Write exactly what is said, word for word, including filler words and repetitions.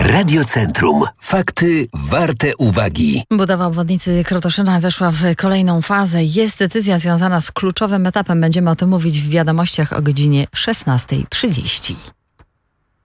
Radiocentrum. Fakty warte uwagi. Budowa obwodnicy Krotoszyna weszła w kolejną fazę. Jest decyzja związana z kluczowym etapem. Będziemy o tym mówić w wiadomościach o godzinie szesnastej trzydzieści.